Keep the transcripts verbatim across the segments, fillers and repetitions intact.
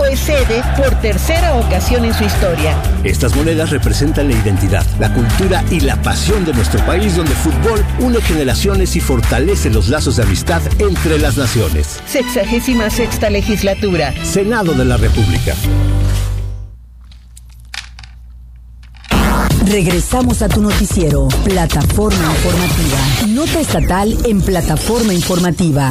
es sede por tercera ocasión en su historia. Estas monedas representan la identidad, la cultura y la pasión de nuestro país, donde el fútbol une generaciones y fortalece los lazos de amistad entre las naciones. Sexagésima sexta legislatura. Senado de la República. Regresamos a tu noticiero, Plataforma Informativa. Nota estatal en Plataforma Informativa.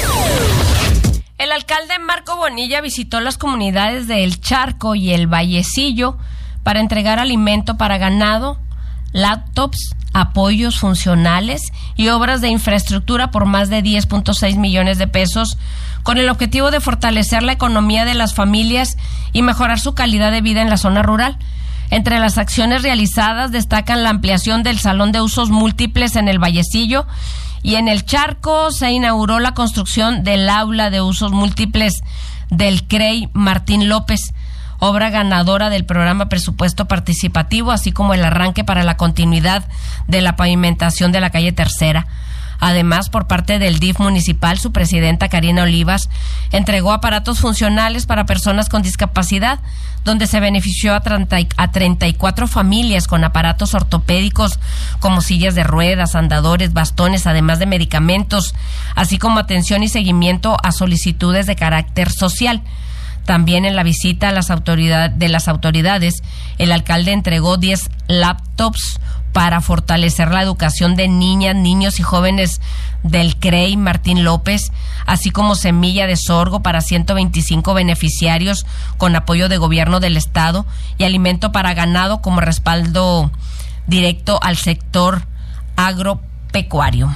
El alcalde Marco Bonilla visitó las comunidades de El Charco y El Vallecillo para entregar alimento para ganado, laptops, apoyos funcionales y obras de infraestructura por más de diez punto seis millones de pesos, con el objetivo de fortalecer la economía de las familias y mejorar su calidad de vida en la zona rural. Entre las acciones realizadas destacan la ampliación del salón de usos múltiples en El Vallecillo, y en El Charco se inauguró la construcción del aula de usos múltiples del C R E I Martín López, obra ganadora del programa Presupuesto Participativo, así como el arranque para la continuidad de la pavimentación de la calle Tercera. Además, por parte del D I F municipal, su presidenta Karina Olivas entregó aparatos funcionales para personas con discapacidad, donde se benefició a, treinta, a treinta y cuatro familias con aparatos ortopédicos como sillas de ruedas, andadores, bastones, además de medicamentos, así como atención y seguimiento a solicitudes de carácter social. También en la visita a las autoridades, de las autoridades, el alcalde entregó diez laptops para fortalecer la educación de niñas, niños y jóvenes del C R E I Martín López, así como semilla de sorgo para ciento veinticinco beneficiarios con apoyo de gobierno del estado y alimento para ganado como respaldo directo al sector agropecuario.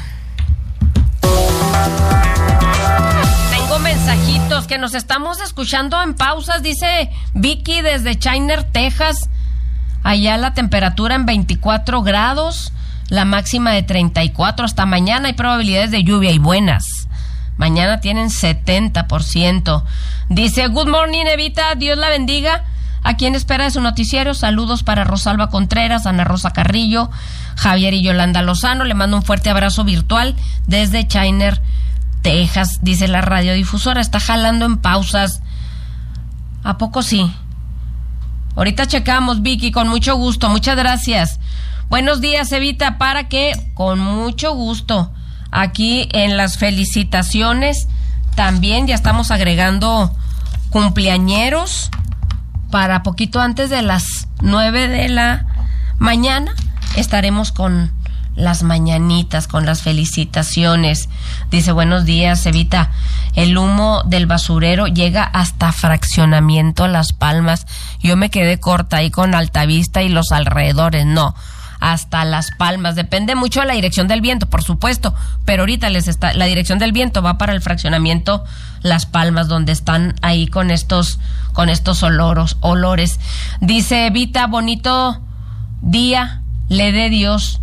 Tengo mensajitos que nos estamos escuchando en pausas, dice Vicky desde Chiner, Texas. Allá la temperatura en veinticuatro grados, la máxima de treinta y cuatro. Hasta mañana hay probabilidades de lluvia y buenas. Mañana tienen setenta por ciento. Dice, good morning, Evita, Dios la bendiga. ¿A quién espera de su noticiero? Saludos para Rosalba Contreras, Ana Rosa Carrillo, Javier y Yolanda Lozano. Le mando un fuerte abrazo virtual desde Chiner, Texas. Dice la radiodifusora, está jalando en pausas. ¿A poco sí? Ahorita checamos, Vicky, con mucho gusto. Muchas gracias. Buenos días, Evita, para que, con mucho gusto, aquí en las felicitaciones, también ya estamos agregando cumpleañeros para poquito antes de las nueve de la mañana. Estaremos con las mañanitas, con las felicitaciones. Dice, buenos días, Evita. El humo del basurero llega hasta Fraccionamiento Las Palmas. Yo me quedé corta ahí con Altavista y los alrededores. No, hasta Las Palmas. Depende mucho de la dirección del viento, por supuesto, pero ahorita les está, la dirección del viento va para el Fraccionamiento Las Palmas, donde están ahí con estos, con estos oloros, olores. Dice Evita, bonito día, le dé Dios.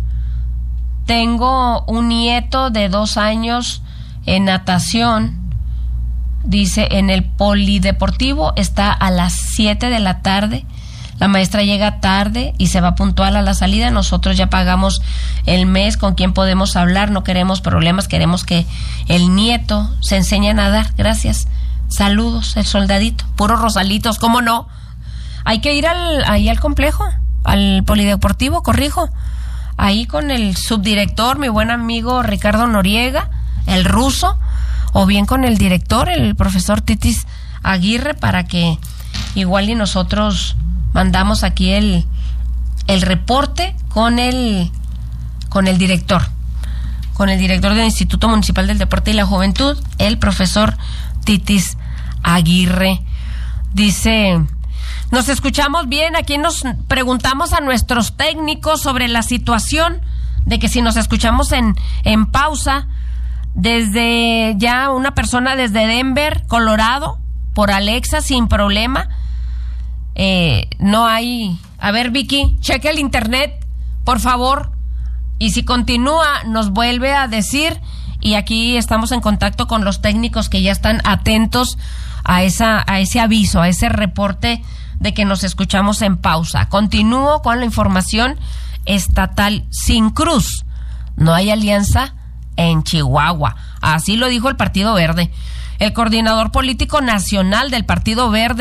Tengo un nieto de dos años en natación. Dice, en el polideportivo está a las siete de la tarde. La maestra llega tarde y se va puntual a la salida. Nosotros ya pagamos el mes. ¿Con quién podemos hablar? No queremos problemas. Queremos que el nieto se enseñe a nadar. Gracias. Saludos, el soldadito. Puros rosalitos, ¿cómo no? Hay que ir al, ahí al complejo, al polideportivo, corrijo. Ahí con el subdirector, mi buen amigo Ricardo Noriega, el ruso, o bien con el director, el profesor Titis Aguirre, para que igual y nosotros mandamos aquí el, el reporte con el, con el director, con el director del Instituto Municipal del Deporte y la Juventud, el profesor Titis Aguirre. Dice, nos escuchamos bien. Aquí nos preguntamos a nuestros técnicos sobre la situación de que si nos escuchamos en, en pausa, desde ya una persona desde Denver, Colorado, por Alexa, sin problema. Eh, no hay... A ver, Vicky, cheque el internet, por favor, y si continúa, nos vuelve a decir, y aquí estamos en contacto con los técnicos que ya están atentos a esa, a ese aviso, a ese reporte de que nos escuchamos en pausa. Continúo con la información estatal sin cruz. No hay alianza en Chihuahua. Así lo dijo el Partido Verde. El coordinador político nacional del Partido Verde,